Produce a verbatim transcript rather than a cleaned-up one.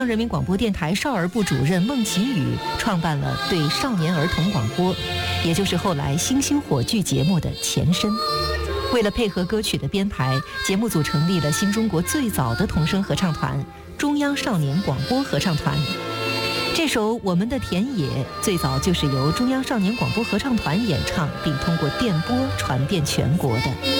人民广播电台少儿部主任孟启宇创办了对少年儿童广播，也就是后来星星火炬节目的前身。为了配合歌曲的编排，节目组成立了新中国最早的童声合唱团——中央少年广播合唱团。这首《我们的田野》最早就是由中央少年广播合唱团演唱，并通过电波传遍全国的。